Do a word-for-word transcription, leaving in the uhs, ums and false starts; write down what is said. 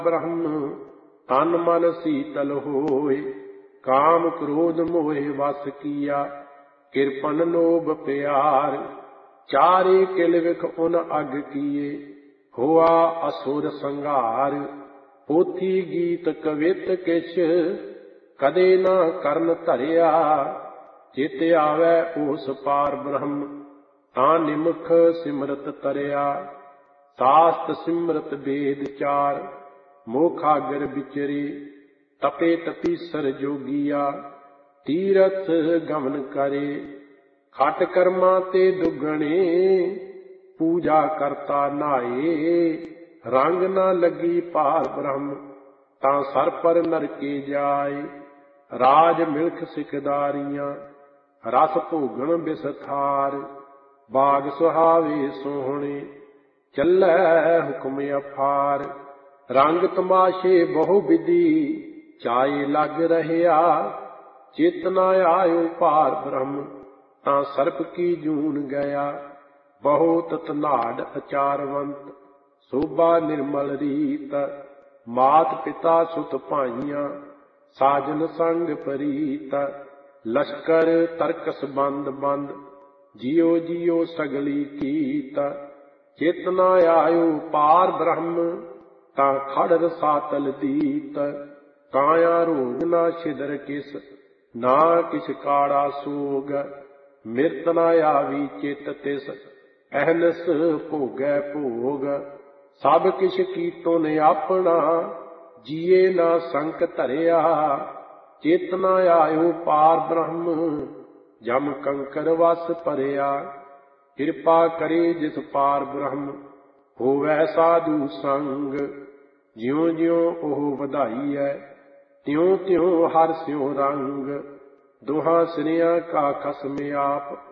ब्रह्म तन मन शीतल होए, काम क्रोध मोहे वस किया, कृपन लोभ प्यार, चारे किल विख उन अग किए, होआ असुर संगार। पोथी गीत कवित किछ कदे न करन धरिया, चित आवे ओस पार ब्रह्म तां निमुख सिमरत तरिया। शास्त्र सिमरत वेद चार, मोखागर बिचरी, तपे तपीसर जोगिया, तीरथ गमन करे। खट कर्मा ते दुगणे, पूजा करता नाए, रंग न लगी पार ब्रह्म तां सर पर नरके जाए। राज मिल्ख सिकदारियां, रस भोगन बिसथार, बाग सुहावे सोहणे, चलै हुक्म अफार। रंग तमाशे बहु विधि, चाए लग रहया, चित न आयो पार ब्रह्म तां सर्प की जून गया। बहुत तनाड़ अचारवंत, शोभा निर्मल रीत, मात पिता सुत भाइयां, साजन संग परीत। लश्कर तरकस बंद बंद, जियो जियो सगली कीत। चित न आयो पार ब्रह्म तां खड़ रसातल दीत। काया रोग न छिदर किस, ना किछ काड़ा सोग, मिरत न आवी चित तिस, अहनस भोगै भोग। सब किछ कीतो ने अपना, जिए ना संक धरिया, चित न आयो पार ब्रह्म जम कंकर वस परिया। कृपा करे जिस पार ब्रह्म, होवै साधु संग, ज्यों ज्यों ओह ਵਧਾਈ है, त्यों त्यों हर स्यों रंग। दोहां सिरियां का खसम आप,